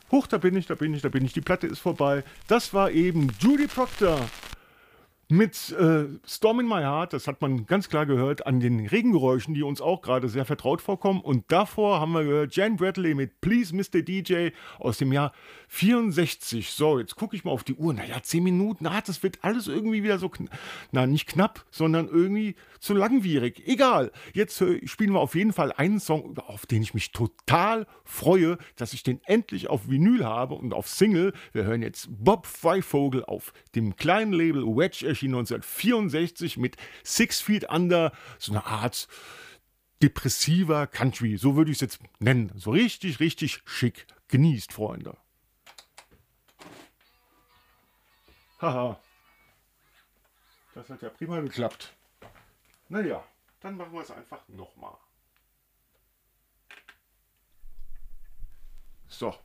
Huch, da bin ich, da bin ich, da bin ich. Die Platte ist vorbei. Das war eben Judy Proctor mit Storm in My Heart. Das hat man ganz klar gehört an den Regengeräuschen, die uns auch gerade sehr vertraut vorkommen. Und davor haben wir gehört Jan Bradley mit Please Mr. DJ aus dem Jahr 64. So, jetzt gucke ich mal auf die Uhr. Naja, 10 Minuten. Das wird alles irgendwie wieder so, nicht knapp, sondern irgendwie zu langwierig. Egal. Jetzt spielen wir auf jeden Fall einen Song, auf den ich mich total freue, dass ich den endlich auf Vinyl habe und auf Single. Wir hören jetzt Bob Freivogel auf dem kleinen Label Wedge, erschien 1964 mit Six Feet Under, so eine Art depressiver Country, so würde ich es jetzt nennen. So richtig, richtig schick. Genießt, Freunde. Haha. Das hat ja prima geklappt. Naja, dann machen wir es einfach nochmal. So.